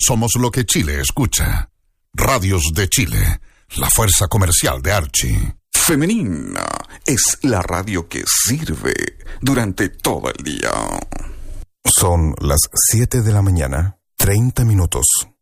Somos lo que Chile escucha. Radios de Chile, la fuerza comercial de Archie. Femenina es la radio que sirve durante todo el día. Son las 7 de la mañana, 30 minutos.